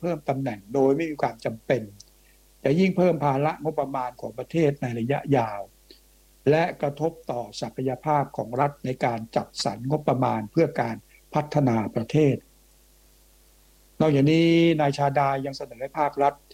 เพิ่มตำแหน่งโดยไม่มีความจำเป็นจะยิ่งเพิ่มภาระงบประมาณของประเทศในระยะยาวและกระทบต่อศักยภาพของรัฐในการจัดสรรงบประมาณเพื่อการพัฒนาประเทศนอกจากนี้นายชาดายังเสนอให้ภาครัฐ